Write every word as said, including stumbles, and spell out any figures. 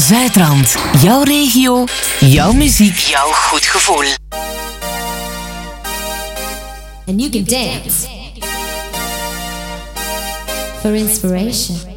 Zuidrand. Jouw regio, jouw muziek, jouw goed gevoel. And you can dance for inspiration.